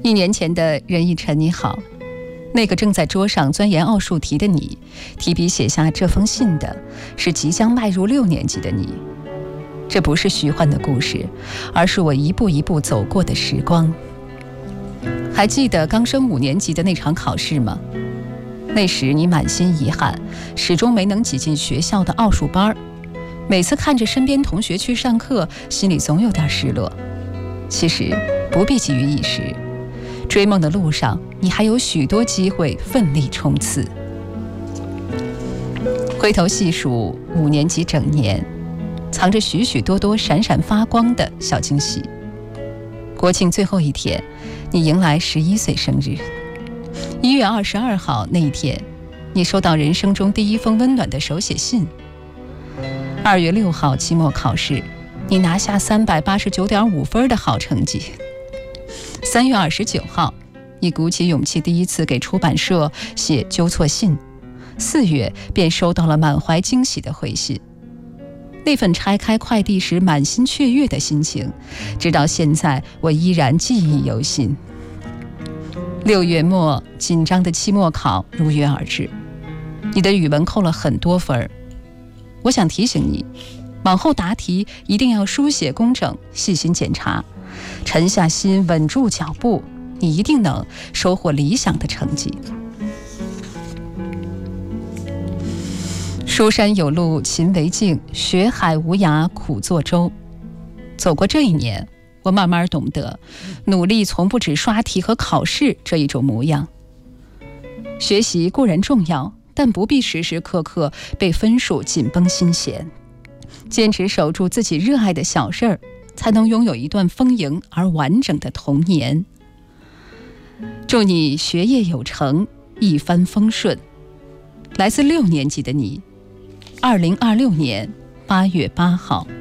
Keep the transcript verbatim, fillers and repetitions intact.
一年前的任逸晨你好，那个正在桌上钻研奥数题的你，提笔写下这封信的是即将迈入六年级的你。这不是虚幻的故事，而是我一步一步走过的时光。还记得刚升五年级的那场考试吗？那时你满心遗憾，始终没能挤进学校的奥数班，每次看着身边同学去上课，心里总有点失落。其实不必急于一时，追梦的路上，你还有许多机会奋力冲刺。回头细数五年级整年，藏着许许多多闪闪发光的小惊喜。国庆最后一天，你迎来十一岁生日。一月二十二号那一天，你收到人生中第一封温暖的手写信。二月六号期末考试，你拿下三百八十九点五分的好成绩。三月二十九号，你鼓起勇气第一次给出版社写纠错信，四月便收到了满怀惊喜的回信。那份拆开快递时满心雀跃的心情，直到现在我依然记忆犹新。六月末，紧张的期末考如约而至，你的语文扣了很多分。我想提醒你，往后答题一定要书写工整，细心检查，沉下心，稳住脚步，你一定能收获理想的成绩。书山有路勤为径，学海无涯苦作舟。走过这一年，我慢慢懂得，努力从不止刷题和考试这一种模样。学习固然重要，但不必时时刻刻被分数紧绷心弦。坚持守住自己热爱的小事儿，才能拥有一段丰盈而完整的童年。祝你学业有成，一帆风顺。来自六年级的你，二零二六年八月八号。